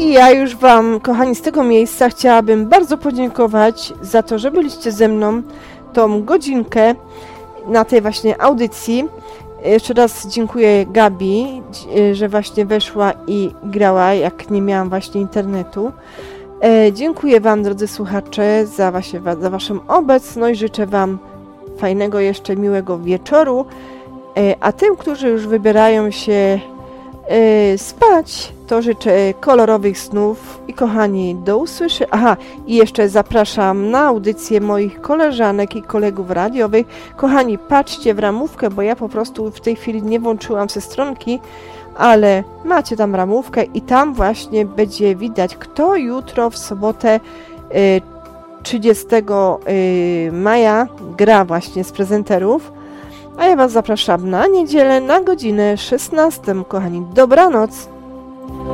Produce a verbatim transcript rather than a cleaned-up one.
I ja już Wam, kochani, z tego miejsca chciałabym bardzo podziękować za to, że byliście ze mną tą godzinkę na tej właśnie audycji. Jeszcze raz dziękuję Gabi, że właśnie weszła i grała, jak nie miałam właśnie internetu. E, dziękuję Wam, drodzy słuchacze, za, właśnie, za Waszą obecność. Życzę Wam fajnego, jeszcze miłego wieczoru. E, a tym, którzy już wybierają się e, spać, to życzę kolorowych snów i kochani, do usłyszenia. Aha, i jeszcze zapraszam na audycję moich koleżanek i kolegów radiowych. Kochani, patrzcie w ramówkę, bo ja po prostu w tej chwili nie włączyłam ze stronki, ale macie tam ramówkę i tam właśnie będzie widać, kto jutro w sobotę trzydziestego maja gra właśnie z prezenterów. A ja Was zapraszam na niedzielę na godzinę szesnastą. Kochani, dobranoc!